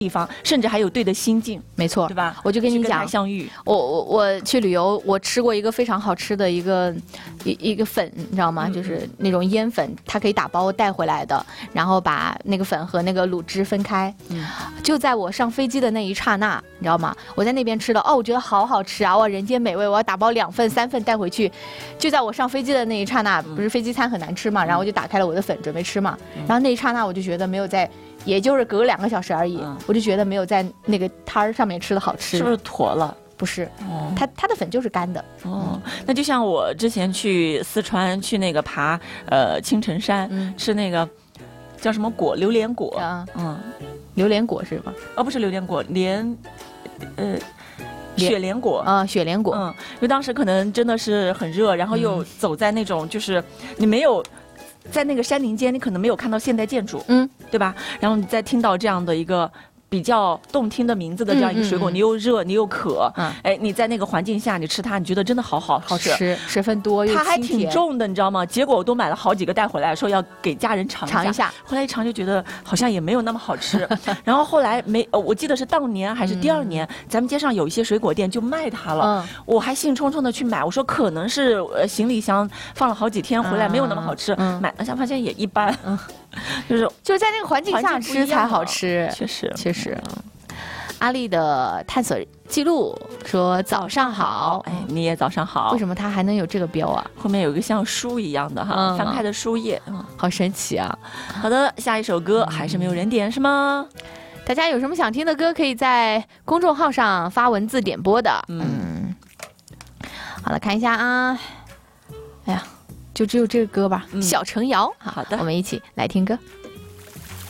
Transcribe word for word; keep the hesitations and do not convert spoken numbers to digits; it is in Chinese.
地方，甚至还有对的心境， 没错， 对吧？ 我就跟你讲， 相遇。 我我我去旅游，我吃过一个非常好吃的一个一一个粉，你知道吗？嗯、就是那种腌粉，它可以打包带回来的，然后把那个粉和那个卤汁分开。嗯，就在我上飞机的那一刹那，你知道吗？我在那边吃的，哦，我觉得好好吃啊！哇，人间美味！我要打包两份、三份带回去。就在我上飞机的那一刹那，不是飞机餐很难吃嘛，然后我就打开了我的粉准备吃嘛，然后那一刹那我就觉得没有在。也就是隔两个小时而已，嗯、我就觉得没有在那个摊儿上面吃的好吃。 是不是坨了？ 不是，哦、它它的粉就是干的。 哦，那就像我之前去四川去那个爬呃青城山，嗯、吃那个叫什么果榴莲果， 嗯嗯，榴莲果是吧？ 哦，不是榴莲果，莲呃。雪莲果啊、呃，雪莲果， 嗯，因为当时可能真的是很热，然后又走在那种就是你没有在那个山林间，你可能没有看到现代建筑，嗯，对吧？然后你再听到这样的一个比较动听的名字的这样一个水果，嗯嗯嗯你又热，你又渴，嗯，哎，你在那个环境下你吃它，你觉得真的好好好吃，吃水分多又它还挺重的，你知道吗？结果我都买了好几个带回来，说要给家人尝一下， 尝一下。 后来一尝就觉得好像也没有那么好吃。然后后来没，我记得是当年还是第二年，嗯、咱们街上有一些水果店就卖它了，嗯、我还兴冲冲的去买，我说可能是呃行李箱放了好几天回来没有那么好吃，嗯、买了下发现也一般，嗯、就是就是在那个环境下吃才好吃， 确实确实。阿丽的探索记录说：“早上好， 哎，你也早上好。 为什么它还能有这个标啊？ 后面有一个像书一样的哈，嗯、翻开的书页， 嗯，好神奇啊！ 好的，下一首歌还是没有人点是吗？ 大家有什么想听的歌，可以在公众号上发文字点播的。嗯，嗯好了，看一下啊。哎呀，就只有这个歌吧，嗯、小城谣。 好的， 我们一起来听歌。